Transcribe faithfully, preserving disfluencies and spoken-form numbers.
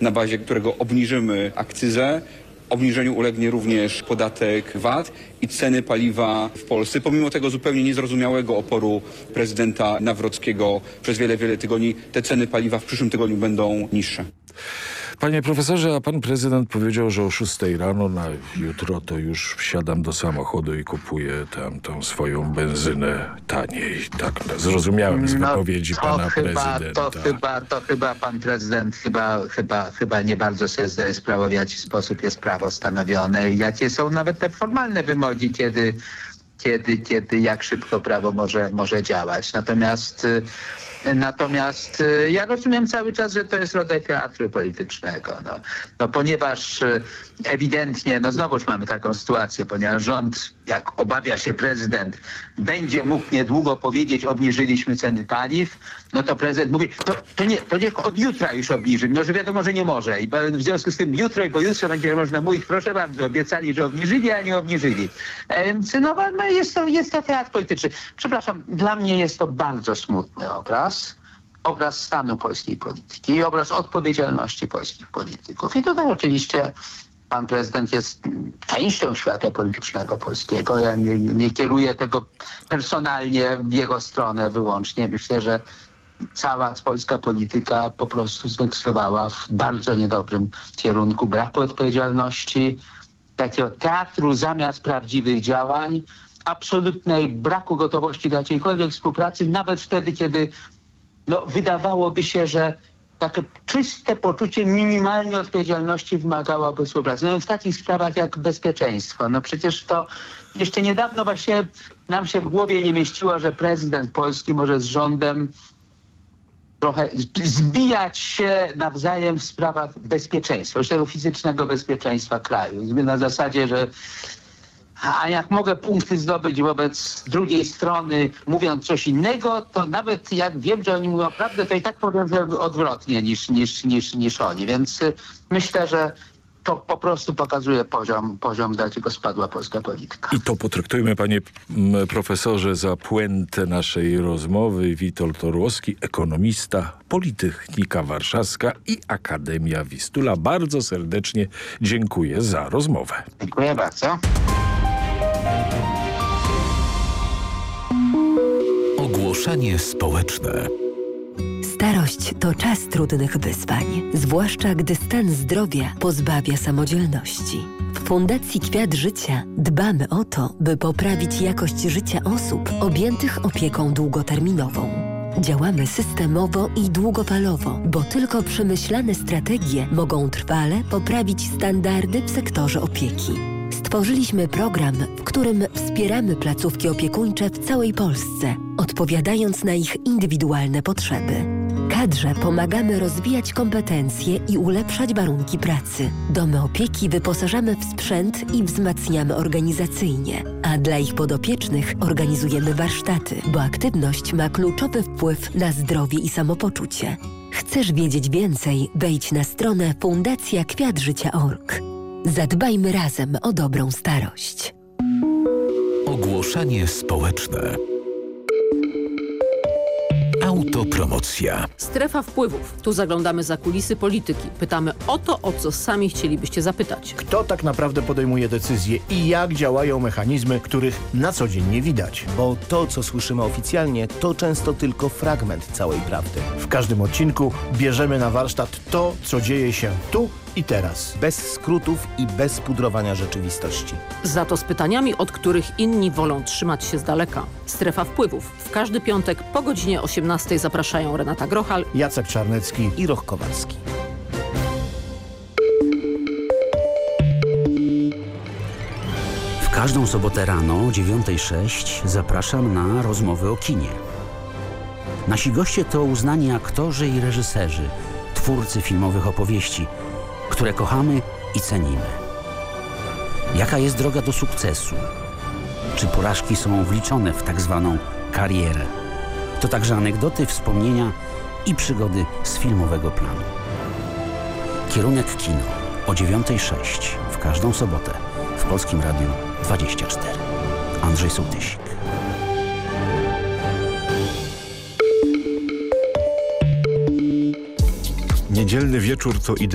na bazie którego obniżymy akcyzę. Obniżeniu ulegnie również podatek V A T i ceny paliwa w Polsce. Pomimo tego zupełnie niezrozumiałego oporu prezydenta Nawrockiego przez wiele, wiele tygodni, te ceny paliwa w przyszłym tygodniu będą niższe. Panie profesorze, a pan prezydent powiedział, że o szóstej rano na jutro to już wsiadam do samochodu i kupuję tam tą swoją benzynę taniej. Tak zrozumiałem z wypowiedzi no, pana chyba, prezydenta. To chyba, to chyba pan prezydent chyba, chyba, chyba nie bardzo sobie zdaje sprawę, w jaki sposób jest prawo stanowione i jakie są nawet te formalne wymogi, kiedy, kiedy, kiedy jak szybko prawo może, może działać. Natomiast Natomiast ja rozumiem cały czas, że to jest rodzaj teatru politycznego. No, no ponieważ ewidentnie, no znowuż mamy taką sytuację, ponieważ rząd, jak obawia się prezydent, będzie mógł niedługo powiedzieć, obniżyliśmy ceny paliw, no to prezydent mówi, to, to, nie, to niech od jutra już obniży. No, że wiadomo, że nie może. I w związku z tym jutro i pojutrze będzie można mówić, proszę bardzo, obiecali, że obniżyli, a nie obniżyli. Więc no, no jest, to, jest to teatr polityczny. Przepraszam, dla mnie jest to bardzo smutny obraz. Obraz stanu polskiej polityki i obraz odpowiedzialności polskich polityków. I tutaj oczywiście pan prezydent jest częścią świata politycznego polskiego. Ja nie, nie kieruję tego personalnie w jego stronę wyłącznie. Myślę, że cała polska polityka po prostu zwekslowała w bardzo niedobrym kierunku braku odpowiedzialności, takiego teatru zamiast prawdziwych działań, absolutnej braku gotowości do jakiejkolwiek współpracy, nawet wtedy, kiedy no, wydawałoby się, że takie czyste poczucie minimalnej odpowiedzialności wymagałoby współpracy. No w takich sprawach jak bezpieczeństwo. No przecież to jeszcze niedawno właśnie nam się w głowie nie mieściło, że prezydent Polski może z rządem trochę zbijać się nawzajem w sprawach bezpieczeństwa, już tego fizycznego bezpieczeństwa kraju. Na zasadzie, że a jak mogę punkty zdobyć wobec drugiej strony, mówiąc coś innego, to nawet jak wiem, że oni mówią prawdę, to i tak powiem, że odwrotnie niż, niż, niż, niż oni. Więc myślę, że to po prostu pokazuje poziom, poziom do jakiego spadła polska polityka. I to potraktujmy, panie profesorze, za puentę naszej rozmowy. Witold Orłowski, ekonomista, Politechnika Warszawska i Akademia Wistula. Bardzo serdecznie dziękuję za rozmowę. Dziękuję bardzo. Ogłoszenie społeczne. Starość to czas trudnych wyzwań, zwłaszcza gdy stan zdrowia pozbawia samodzielności. W Fundacji Kwiat Życia dbamy o to, by poprawić jakość życia osób objętych opieką długoterminową. Działamy systemowo i długofalowo, bo tylko przemyślane strategie mogą trwale poprawić standardy w sektorze opieki. Stworzyliśmy program, w którym wspieramy placówki opiekuńcze w całej Polsce, odpowiadając na ich indywidualne potrzeby. Kadrze pomagamy rozwijać kompetencje i ulepszać warunki pracy. Domy opieki wyposażamy w sprzęt i wzmacniamy organizacyjnie, a dla ich podopiecznych organizujemy warsztaty, bo aktywność ma kluczowy wpływ na zdrowie i samopoczucie. Chcesz wiedzieć więcej? Wejdź na stronę fundacja kwiat życia kropka org. Zadbajmy razem o dobrą starość. Ogłoszenie społeczne. Autopromocja. Strefa wpływów. Tu zaglądamy za kulisy polityki. Pytamy o to, o co sami chcielibyście zapytać. Kto tak naprawdę podejmuje decyzje i jak działają mechanizmy, których na co dzień nie widać? Bo to, co słyszymy oficjalnie, to często tylko fragment całej prawdy. W każdym odcinku bierzemy na warsztat to, co dzieje się tu i teraz. Bez skrótów i bez pudrowania rzeczywistości. Za to z pytaniami, od których inni wolą trzymać się z daleka. Strefa wpływów. W każdy piątek po godzinie osiemnastej zapraszają Renata Grochal, Jacek Czarnecki i Roch Kowalski. W każdą sobotę rano o dziewiątej sześć zapraszam na rozmowy o kinie. Nasi goście to uznani aktorzy i reżyserzy, twórcy filmowych opowieści, które kochamy i cenimy. Jaka jest droga do sukcesu? Czy porażki są wliczone w tak zwaną karierę? To także anegdoty, wspomnienia i przygody z filmowego planu. Kierunek kino o dziewiątej sześć w każdą sobotę w Polskim Radiu dwadzieścia cztery. Andrzej Sołtysik. Niedzielny wieczór to